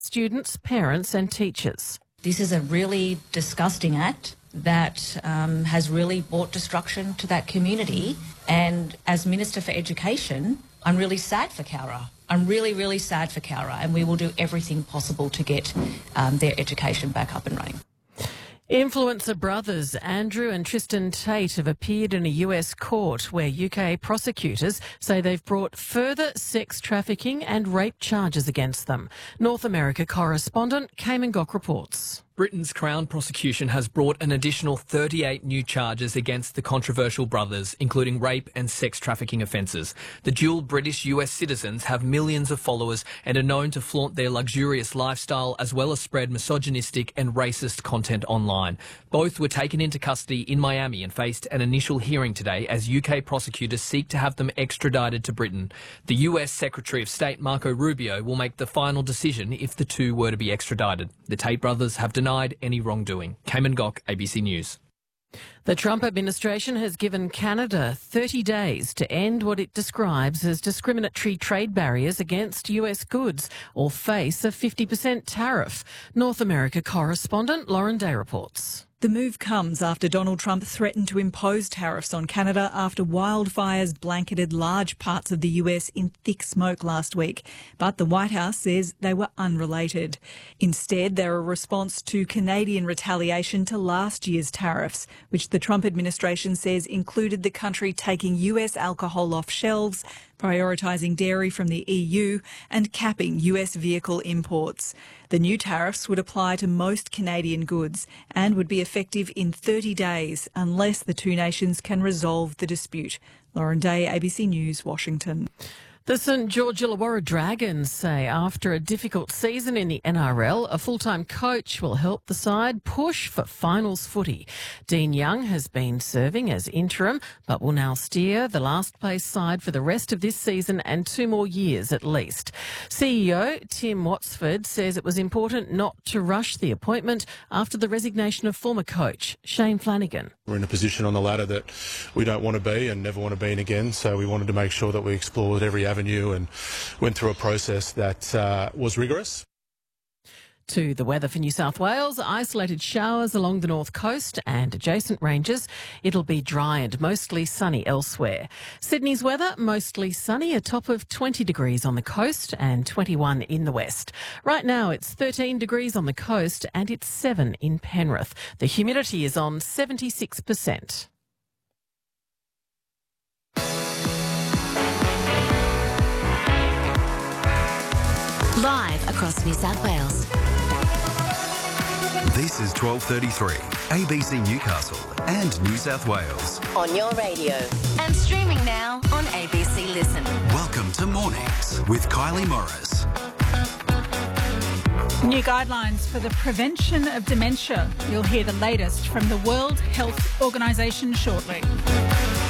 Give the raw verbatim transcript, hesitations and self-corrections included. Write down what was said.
students, parents and teachers. This is a really disgusting act that um, has really brought destruction to that community. And as Minister for Education, I'm really sad for Cowra. I'm really, really sad for Cowra, and we will do everything possible to get um, their education back up and running. Influencer brothers Andrew and Tristan Tate have appeared in a U S court where U K prosecutors say they've brought further sex trafficking and rape charges against them. North America correspondent Cayman Gok reports. Britain's Crown prosecution has brought an additional thirty-eight new charges against the controversial brothers, including rape and sex trafficking offences. The dual British U S citizens have millions of followers and are known to flaunt their luxurious lifestyle as well as spread misogynistic and racist content online. Both were taken into custody in Miami and faced an initial hearing today as U K prosecutors seek to have them extradited to Britain. The U S Secretary of State Marco Rubio will make the final decision if the two were to be extradited. The Tate brothers have denied any wrongdoing. Cayman Gok, A B C News. The Trump administration has given Canada thirty days to end what it describes as discriminatory trade barriers against U S goods or face a fifty percent tariff. North America correspondent Lauren Day reports. The move comes after Donald Trump threatened to impose tariffs on Canada after wildfires blanketed large parts of the U S in thick smoke last week. But the White House says they were unrelated. Instead, they're a response to Canadian retaliation to last year's tariffs, which the Trump administration says included the country taking U S alcohol off shelves, prioritising dairy from the E U and capping U S vehicle imports. The new tariffs would apply to most Canadian goods and would be effective in thirty days unless the two nations can resolve the dispute. Lauren Day, A B C News, Washington. The St George Illawarra Dragons say after a difficult season in the N R L, a full-time coach will help the side push for finals footy. Dean Young has been serving as interim, but will now steer the last-place side for the rest of this season and two more years at least. C E O Tim Watsford says it was important not to rush the appointment after the resignation of former coach Shane Flanagan. We're in a position on the ladder that we don't want to be and never want to be in again, so we wanted to make sure that we explored every avenue and went through a process that uh, was rigorous. To the weather for New South Wales, isolated showers along the north coast and adjacent ranges. It'll be dry and mostly sunny elsewhere. Sydney's weather, mostly sunny, a top of twenty degrees on the coast and twenty-one in the west. Right now it's thirteen degrees on the coast and it's seven in Penrith. The humidity is on seventy-six percent. Live across New South Wales. This is twelve thirty-three, A B C Newcastle and New South Wales. On your radio. And streaming now on A B C Listen. Welcome to Mornings with Kylie Morris. New guidelines for the prevention of dementia. You'll hear the latest from the World Health Organisation shortly.